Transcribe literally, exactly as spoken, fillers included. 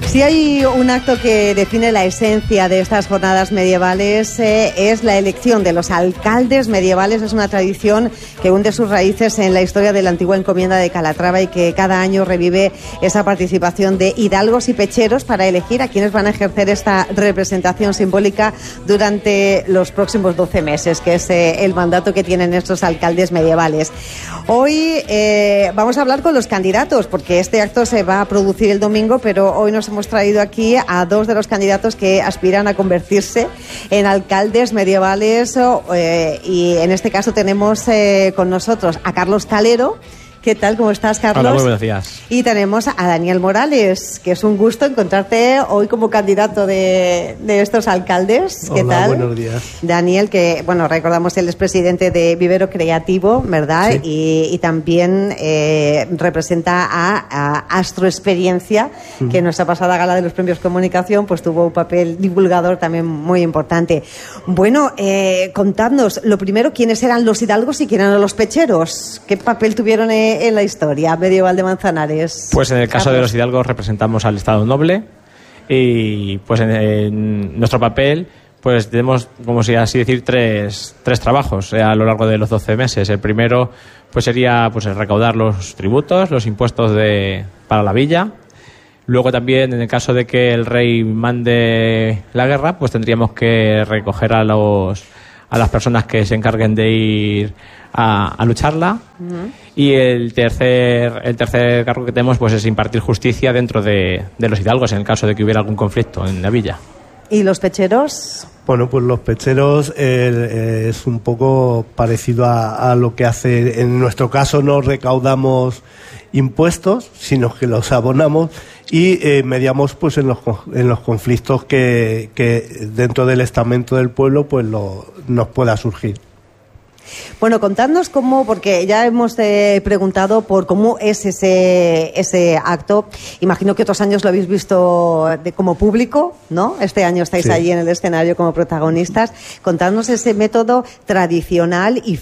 Si hay un acto que define la esencia de estas jornadas medievales eh, es la elección de los alcaldes medievales. Es una tradición que hunde sus raíces en la historia de la antigua encomienda de Calatrava y que cada año revive esa participación de hidalgos y pecheros para elegir a quienes van a ejercer esta representación simbólica durante los próximos doce meses, que es eh, el mandato que tienen estos alcaldes medievales. Hoy eh, vamos a hablar con los candidatos, porque este acto se va a producir el domingo, pero hoy nos hemos traído aquí a dos de los candidatos que aspiran a convertirse en alcaldes medievales eh, y en este caso tenemos eh, con nosotros a Carlos Calero. ¿Qué tal? ¿Cómo estás, Carlos? Hola, muy buenos días. Y tenemos a Daniel Morales, que es un gusto encontrarte hoy como candidato de, de estos alcaldes. ¿Qué Hola, tal? Buenos días. Daniel, que, bueno, recordamos, él es presidente de Vivero Creativo, ¿verdad? Sí. Y, y también eh, representa a, a Astro Experiencia, mm. que en nuestra pasada gala de los premios Comunicación pues tuvo un papel divulgador también muy importante. Bueno, eh, contadnos, lo primero, ¿quiénes eran los hidalgos y quiénes eran los pecheros? ¿Qué papel tuvieron en en la historia medieval de Manzanares? Pues en el caso Carlos. de los hidalgos representamos al Estado Noble y pues en, en nuestro papel pues tenemos, como si así decir, tres, tres trabajos eh, a lo largo de los doce meses. El primero pues sería pues el recaudar los tributos, los impuestos de para la villa. Luego también, en el caso de que el rey mande la guerra, pues tendríamos que recoger a los a las personas que se encarguen de ir a, a lucharla. Uh-huh. Y el tercer el tercer cargo que tenemos pues es impartir justicia dentro de, de los hidalgos en el caso de que hubiera algún conflicto en la villa. ¿Y los pecheros? Bueno, pues los pecheros eh, es un poco parecido a, a lo que hace, en nuestro caso no recaudamos impuestos, sino que los abonamos y eh, mediamos pues en los en los conflictos que, que dentro del estamento del pueblo pues lo, nos pueda surgir. Bueno, contadnos cómo, porque ya hemos eh, preguntado por cómo es ese ese acto. Imagino que otros años lo habéis visto de, como público, ¿no? Este año estáis sí. allí en el escenario como protagonistas. Contadnos ese método tradicional y